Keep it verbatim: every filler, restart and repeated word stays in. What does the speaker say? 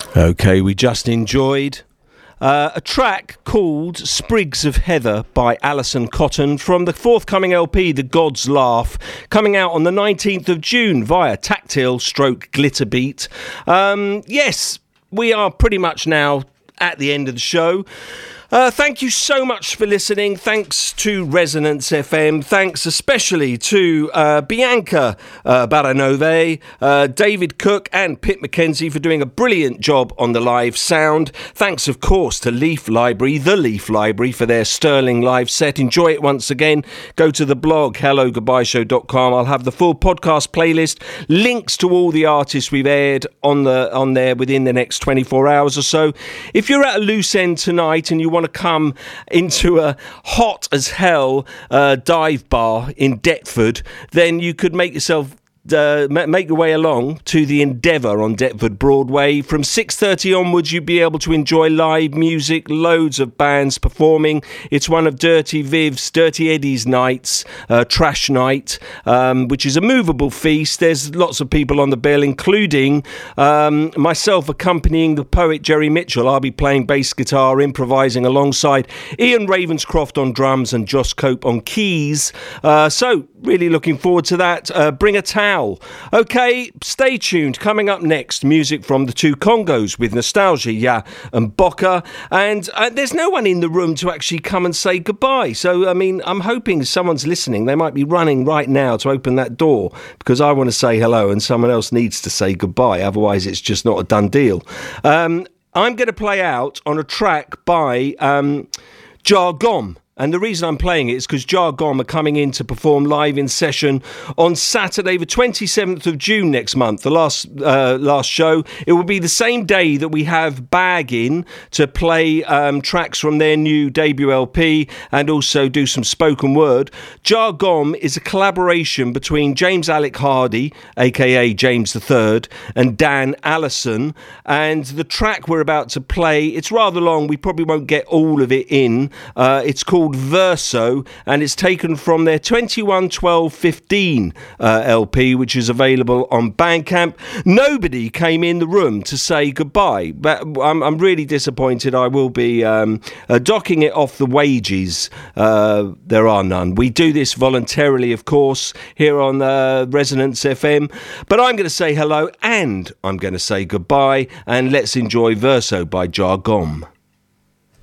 Okay, we just enjoyed uh, a track called Sprigs of Heather by Alison Cotton from the forthcoming L P The God's Laugh, coming out on the nineteenth of June via Tactile Stroke Glitterbeat. Um, yes, we are pretty much now at the end of the show. Uh, thank you so much for listening. Thanks to Resonance F M. Thanks especially to uh, Bianca uh, Baranove, uh, David Cook and Pip McKenzie for doing a brilliant job on the live sound. Thanks, of course, to Leaf Library, the Leaf Library, for their sterling live set. Enjoy it once again. Go to the blog, hello goodbye show dot com. I'll have the full podcast playlist, links to all the artists we've aired on the on there within the next twenty-four hours or so. If you're at a loose end tonight and you want to come into a hot as hell uh, dive bar in Deptford, then you could make yourself Uh, make your way along to the Endeavour on Deptford Broadway. From six thirty onwards, you'll be able to enjoy live music, loads of bands performing. It's one of Dirty Viv's, Dirty Eddie's nights, uh, Trash Night, um, which is a movable feast. There's lots of people on the bill, including um, myself accompanying the poet Jerry Mitchell. I'll be playing bass guitar, improvising alongside Ian Ravenscroft on drums and Josh Cope on keys. Uh, so, really looking forward to that. Uh, bring a towel. Okay, stay tuned. Coming up next, music from the two Congos with Nostalgia, Yeah, and Boca. And uh, there's no one in the room to actually come and say goodbye. So, I mean, I'm hoping someone's listening. They might be running right now to open that door because I want to say hello and someone else needs to say goodbye. Otherwise, it's just not a done deal. Um, I'm going to play out on a track by um, Jargom. And the reason I'm playing it is because Jargom are coming in to perform live in session on Saturday, the twenty-seventh of June next month, the last uh, last show. It will be the same day that we have Bag in to play um, tracks from their new debut L P and also do some spoken word. Jargom is a collaboration between James Alec Hardy, a k a. James the Third, and Dan Allison. And the track we're about to play, it's rather long. We probably won't get all of it in. Uh, it's called Verso, and it's taken from their twenty-one twelve fifteen uh, L P, which is available on Bandcamp. Nobody came in the room to say goodbye, but I'm, I'm really disappointed. I will be um, uh, docking it off the wages. Uh, there are none. We do this voluntarily, of course, here on uh, Resonance F M, but I'm going to say hello and I'm going to say goodbye, and let's enjoy Verso by Jargom.